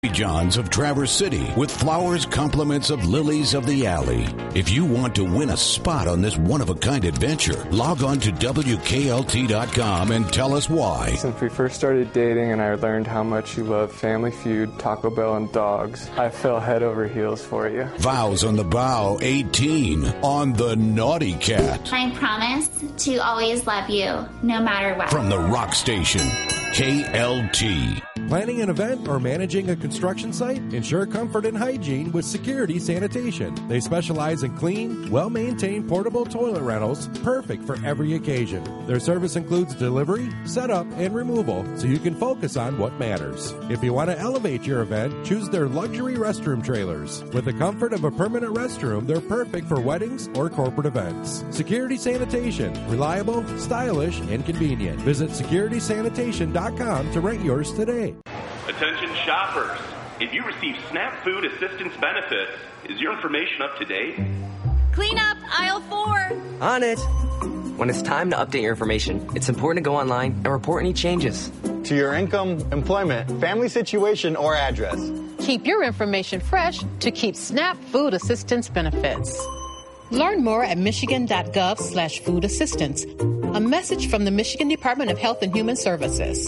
John's of Traverse City with flowers, compliments of lilies of the alley. If you want to win a spot on this one-of-a-kind adventure, log on to WKLT.com and tell us why. Since we first started dating and I learned how much you love Family Feud, Taco Bell, and dogs, I fell head over heels for you. Vows on the Bow 18 on the Naughty Cat. I promise to always love you, no matter what. From the Rock Station, KLT. Planning an event or managing a construction site? Ensure comfort and hygiene with Security Sanitation. They specialize in clean, well-maintained portable toilet rentals, perfect for every occasion. Their service includes delivery, setup, and removal, so you can focus on what matters. If you want to elevate your event, choose their luxury restroom trailers. With the comfort of a permanent restroom, they're perfect for weddings or corporate events. Security Sanitation. Reliable, stylish, and convenient. Visit securitysanitation.com to rent yours today. Attention shoppers. If you receive SNAP Food Assistance benefits, is your information up to date? Clean up aisle 4. On it. When it's time to update your information, it's important to go online and report any changes. To your income, employment, family situation, or address. Keep your information fresh to keep SNAP Food Assistance benefits. Learn more at michigan.gov/food assistance. A message from the Michigan Department of Health and Human Services.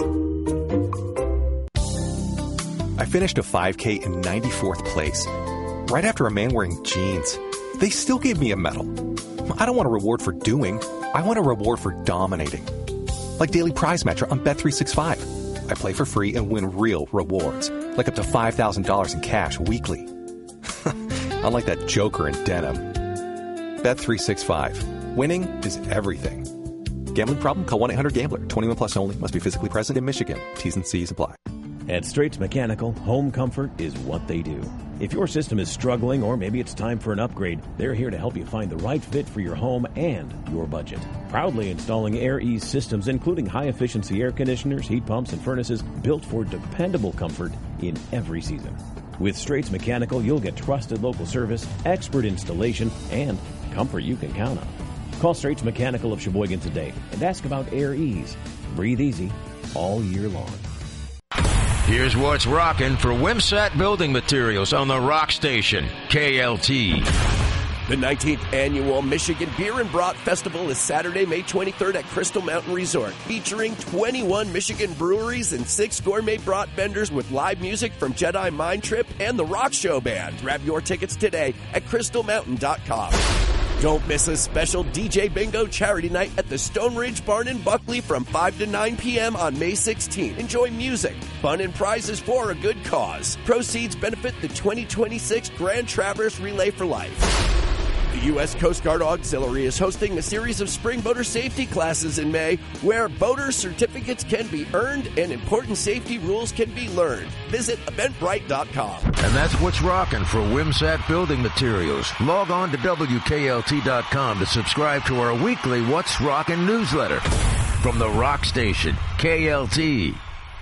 I finished a 5K in 94th place, right after a man wearing jeans. They still gave me a medal. I don't want a reward for doing. I want a reward for dominating. Like Daily Prize Matcher on Bet365. I play for free and win real rewards, like up to $5,000 in cash weekly. Unlike that joker in denim. Bet365. Winning is everything. Gambling problem? Call 1-800-GAMBLER. 21 plus only. Must be physically present in Michigan. T's and C's apply. At Straits Mechanical, home comfort is what they do. If your system is struggling or maybe it's time for an upgrade, they're here to help you find the right fit for your home and your budget. Proudly installing Air Ease systems, including high-efficiency air conditioners, heat pumps, and furnaces built for dependable comfort in every season. With Straits Mechanical, you'll get trusted local service, expert installation, and comfort you can count on. Call Straits Mechanical of Sheboygan today and ask about Air Ease. Breathe easy all year long. Here's what's rocking for Wimsat Building Materials on the Rock Station, KLT. The 19th Annual Michigan Beer and Brat Festival is Saturday, May 23rd at Crystal Mountain Resort, featuring 21 Michigan breweries and 6 gourmet brat vendors with live music from Jedi Mind Trip and the Rock Show Band. Grab your tickets today at crystalmountain.com. Don't miss a special DJ Bingo charity night at the Stone Ridge Barn in Buckley from 5 to 9 p.m. on May 16th. Enjoy music, fun, and prizes for a good cause. Proceeds benefit the 2026 Grand Traverse Relay for Life. The U.S. Coast Guard Auxiliary is hosting a series of spring boater safety classes in May where boater certificates can be earned and important safety rules can be learned. Visit Eventbrite.com. And that's what's rocking for Wimsat Building Materials. Log on to WKLT.com to subscribe to our weekly What's Rockin' newsletter. From the Rock Station, KLT.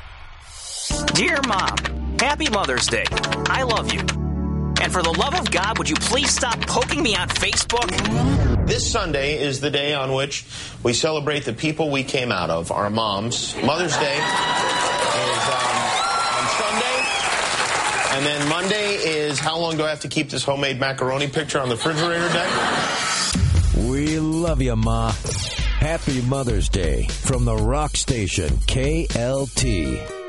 Dear Mom, Happy Mother's Day. I love you. And for the love of God, would you please stop poking me on Facebook? This Sunday is the day on which we celebrate the people we came out of, our moms. Mother's Day is on Sunday. And then Monday is how long do I have to keep this homemade macaroni picture on the refrigerator deck? We love you, Ma. Happy Mother's Day from the Rock Station, KLT.